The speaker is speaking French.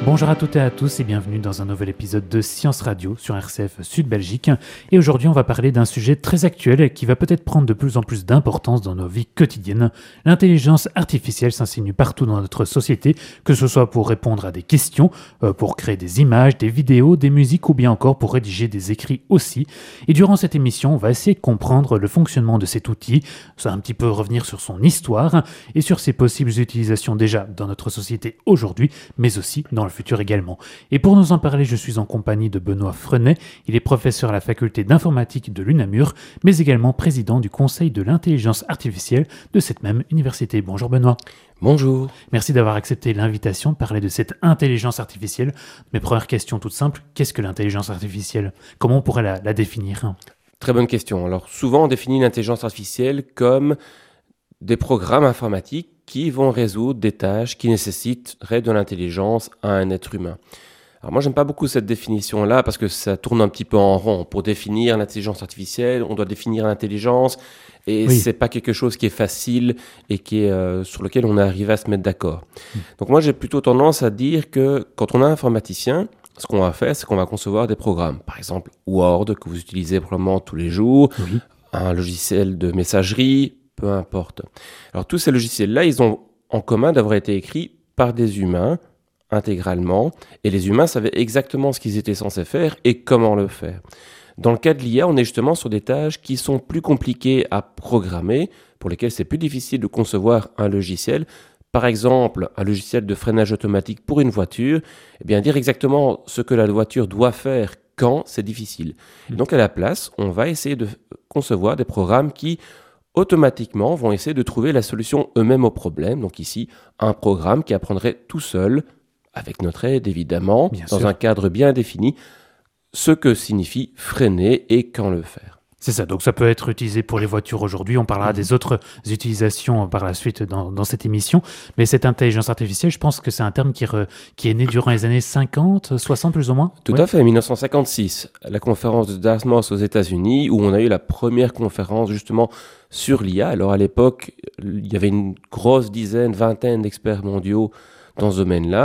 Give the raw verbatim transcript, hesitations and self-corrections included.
Bonjour à toutes et à tous et bienvenue dans un nouvel épisode de Science Radio sur R C F Sud Belgique. Et aujourd'hui, on va parler d'un sujet très actuel qui va peut-être prendre de plus en plus d'importance dans nos vies quotidiennes. L'intelligence artificielle s'insinue partout dans notre société, que ce soit pour répondre à des questions, euh, pour créer des images, des vidéos, des musiques ou bien encore pour rédiger des écrits aussi. Et durant cette émission, on va essayer de comprendre le fonctionnement de cet outil, ça va un petit peu revenir sur son histoire et sur ses possibles utilisations déjà dans notre société aujourd'hui, mais aussi dans le futur également. Et pour nous en parler, je suis en compagnie de Benoît Frenet. Il est professeur à la faculté d'informatique de l'UNAMUR, mais également président du Conseil de l'intelligence artificielle de cette même université. Bonjour Benoît. Bonjour. Merci d'avoir accepté l'invitation de parler de cette intelligence artificielle. Mes premières questions toutes simples, qu'est-ce que l'intelligence artificielle ? Comment on pourrait la, la définir ? Très bonne question. Alors souvent on définit l'intelligence artificielle comme des programmes informatiques qui vont résoudre des tâches qui nécessiteraient de l'intelligence à un être humain. Alors moi, j'aime pas beaucoup cette définition-là parce que ça tourne un petit peu en rond. Pour définir l'intelligence artificielle, on doit définir l'intelligence et oui. C'est pas quelque chose qui est facile et qui est, euh, sur lequel on est arrivé à se mettre d'accord. Mmh. Donc moi, j'ai plutôt tendance à dire que quand on est informaticien, ce qu'on va faire, c'est qu'on va concevoir des programmes. Par exemple, Word, que vous utilisez probablement tous les jours, oui. Un logiciel de messagerie, peu importe. Alors tous ces logiciels-là, ils ont en commun d'avoir été écrits par des humains intégralement, et les humains savaient exactement ce qu'ils étaient censés faire et comment le faire. Dans le cas de l'I A, on est justement sur des tâches qui sont plus compliquées à programmer, pour lesquelles c'est plus difficile de concevoir un logiciel. Par exemple, un logiciel de freinage automatique pour une voiture, eh bien dire exactement ce que la voiture doit faire quand, c'est difficile. Et donc à la place, on va essayer de concevoir des programmes qui automatiquement vont essayer de trouver la solution eux-mêmes au problème. Donc ici, un programme qui apprendrait tout seul, avec notre aide évidemment, bien dans sûr. Un cadre bien défini, ce que signifie freiner et quand le faire. C'est ça, donc ça peut être utilisé pour les voitures aujourd'hui, on parlera mmh. des autres utilisations par la suite dans, dans cette émission, mais cette intelligence artificielle, je pense que c'est un terme qui, re, qui est né durant les années cinquante, soixante plus ou moins. Tout ouais. à fait, dix-neuf cent cinquante-six, la conférence de Dartmouth aux États-Unis, où on a eu la première conférence justement sur l'I A. Alors à l'époque, il y avait une grosse dizaine, vingtaine d'experts mondiaux dans ce domaine-là.